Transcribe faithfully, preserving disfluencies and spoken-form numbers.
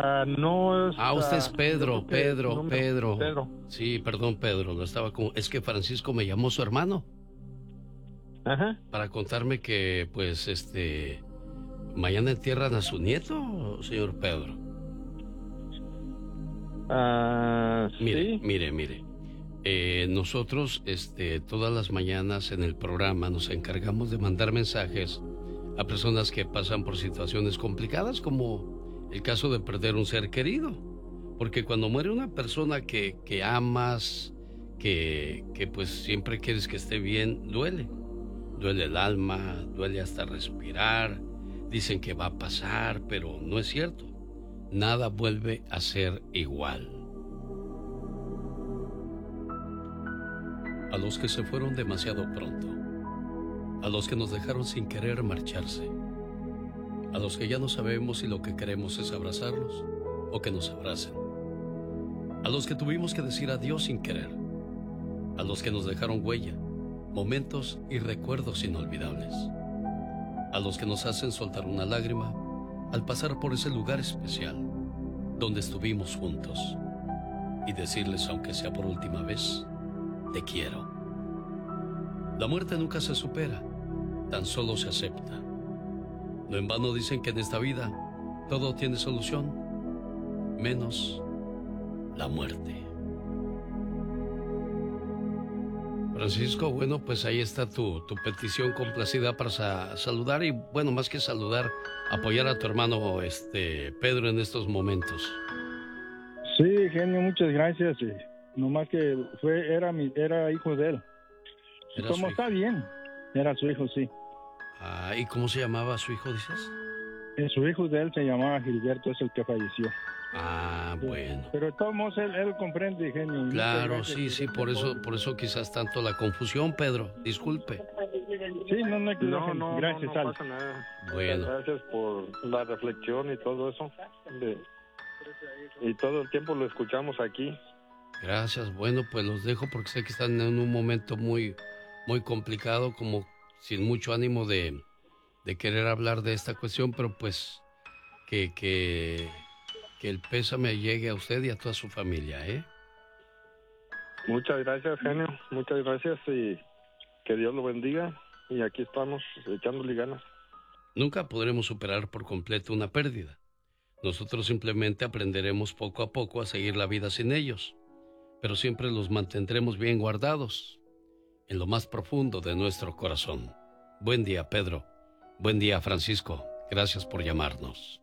Ah, no es... Ah, usted es ah, Pedro, creo que el Pedro, nombre- Pedro. Pedro. Sí, perdón, Pedro, lo estaba como... Es que Francisco me llamó su hermano Ajá. para contarme que, pues, este... mañana entierran a su nieto, señor Pedro. Ah, Mire, sí. mire, mire. Eh, nosotros, este, todas las mañanas en el programa nos encargamos de mandar mensajes a personas que pasan por situaciones complicadas, como el caso de perder un ser querido. Porque cuando muere una persona que, que amas, que, que pues siempre quieres que esté bien, duele. Duele el alma, duele hasta respirar. Dicen que va a pasar, pero no es cierto. Nada vuelve a ser igual. A los que se fueron demasiado pronto, a los que nos dejaron sin querer marcharse, a los que ya no sabemos si lo que queremos es abrazarlos o que nos abracen, a los que tuvimos que decir adiós sin querer, a los que nos dejaron huella, momentos y recuerdos inolvidables, a los que nos hacen soltar una lágrima al pasar por ese lugar especial donde estuvimos juntos y decirles, aunque sea por última vez, te quiero. La muerte nunca se supera, tan solo se acepta. No en vano dicen que en esta vida todo tiene solución, menos la muerte. Francisco, bueno, pues ahí está tu, tu petición complacida para sa- saludar y, bueno, más que saludar, apoyar a tu hermano este Pedro en estos momentos. Sí, genio, muchas gracias. Y nomás que fue, era mi, era hijo de él. Era su Como hijo. está bien, era su hijo, sí. Ah, ¿y cómo se llamaba su hijo, dices? Eh, Su hijo de él se llamaba Gilberto, es el que falleció. Ah, bueno. Pero de todos modos él, él comprende, genio. Muchas Claro, gracias. sí, sí, por eso, por eso quizás tanto la confusión, Pedro. Disculpe. Sí, no, no, No, no, gracias, no, no Al. pasa nada. Bueno. Gracias por la reflexión y todo eso. De- y todo el tiempo lo escuchamos aquí. Gracias. Bueno, pues los dejo porque sé que están en un momento muy, muy complicado, como sin mucho ánimo de, de querer hablar de esta cuestión, pero pues que, que, que el pésame llegue a usted y a toda su familia, ¿eh? Muchas gracias, genio. Muchas gracias y que Dios lo bendiga. Y aquí estamos echándole ganas. Nunca podremos superar por completo una pérdida. Nosotros simplemente aprenderemos poco a poco a seguir la vida sin ellos, pero siempre los mantendremos bien guardados en lo más profundo de nuestro corazón. Buen día, Pedro. Buen día, Francisco. Gracias por llamarnos.